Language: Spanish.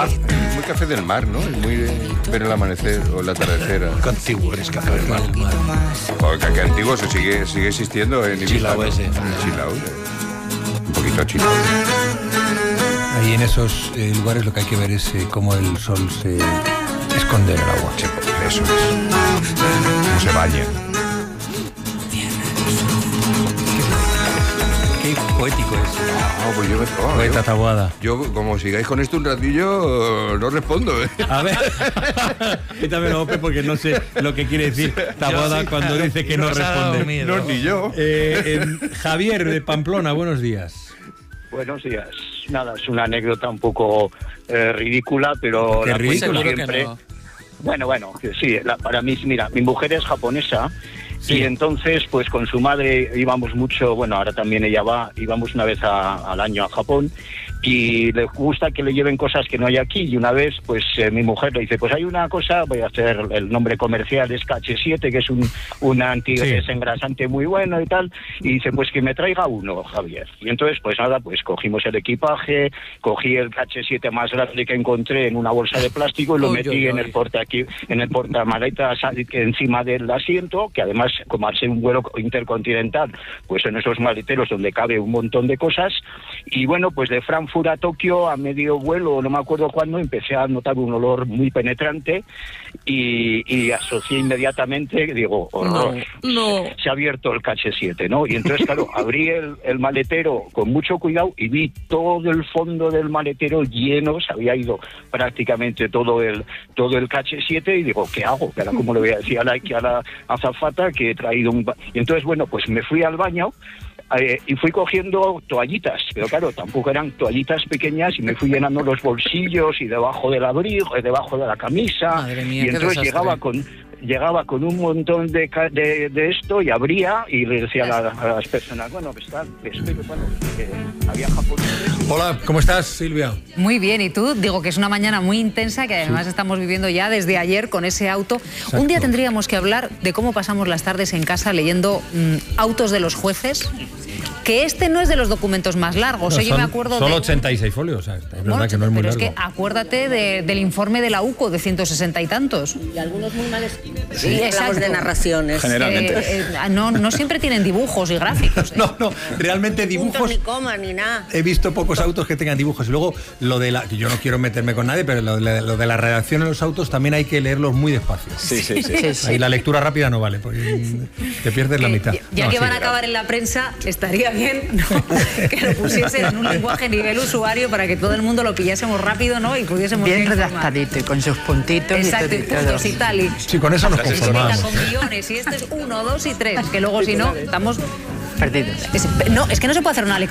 muy café del mar, ¿no? Es muy ver el amanecer o el atardecer. Qué antiguo eres, café del mar. Joder, que antiguo sigue existiendo en Ibiza. Chilao ese. Chilao. Un poquito chilao. Ahí en esos lugares lo que hay que ver es cómo el sol se esconde en el agua. Eso es. Cómo se baña. Qué poético es. No, pues Poeta Taboada. Yo, como sigáis con esto un ratillo, no respondo, ¿eh? A ver, quítamelo, Ope, porque no sé lo que quiere decir Taboada cuando dice que no responde. No, ni yo. Javier de Pamplona, buenos días. Buenos días. Nada, es una anécdota un poco ridícula, pero ¿Qué la cuento ridícula? siempre. Bueno, que sí, para mí, mira, mi mujer es japonesa. Sí. Y entonces, pues con su madre íbamos mucho, bueno, ahora también ella íbamos una vez al año a Japón, y le gusta que le lleven cosas que no hay aquí, y una vez, pues mi mujer le dice, pues hay una cosa, voy a hacer el nombre comercial, es KH7, que es un antidesengrasante muy bueno y tal, y dice, pues que me traiga uno, Javier. Y entonces, pues nada, pues cogimos el equipaje, cogí el KH7 más grande que encontré en una bolsa de plástico y lo metí en el portamaletas encima del asiento, que además, como hace un vuelo intercontinental, pues en esos maleteros donde cabe un montón de cosas. Y bueno, pues de Frankfurt a Tokio, a medio vuelo, no me acuerdo cuándo, empecé a notar un olor muy penetrante y asocié inmediatamente, digo, horror, no. Se ha abierto el KH7, ¿no? Y entonces, claro, abrí el maletero con mucho cuidado y vi todo el fondo del maletero lleno, se había ido prácticamente todo el KH7, y digo, ¿qué hago? ¿Ahora cómo le voy a decir a la azafata que he traído y entonces, bueno, pues me fui al baño y fui cogiendo toallitas, pero claro, tampoco eran toallitas pequeñas, y me fui llenando los bolsillos y debajo del abrigo, debajo de la camisa. Madre mía, y entonces llegaba con un montón de esto, y abría y le decía a las personas, bueno, que había japoneses. Hola, ¿cómo estás, Silvia? Muy bien, ¿y tú? Digo que es una mañana muy intensa, que además estamos viviendo ya desde ayer con ese auto. Exacto. Un día tendríamos que hablar de cómo pasamos las tardes en casa leyendo autos de los jueces, que este no es de los documentos más largos. No, yo me acuerdo solo 86 folios, o sea, es verdad que no es muy largo. Pero es que acuérdate del informe de la UCO de 160 y tantos. Y algunos muy mal escritos. Sí, hablamos de narraciones. Generalmente. No siempre tienen dibujos y gráficos. No, realmente dibujos. Puntos, ni coma, ni nada. He visto pocos autos que tengan dibujos. Y luego, que yo no quiero meterme con nadie, pero lo de la redacción en los autos también hay que leerlos muy despacio. Sí. Ahí la lectura rápida no vale, porque te pierdes la mitad. Ya que van a acabar en la prensa, estaría bien, ¿no? Que lo pusiesen en un lenguaje nivel usuario para que todo el mundo lo pillásemos rápido, ¿no? Y pudiésemos bien redactadito y con sus puntitos. Exacto, y puntos y tal. Sí, con eso nos conformamos. Con guiones, y este es 1, 2 y 3, que luego si no, estamos perdidos. No, es que no se puede hacer una lectura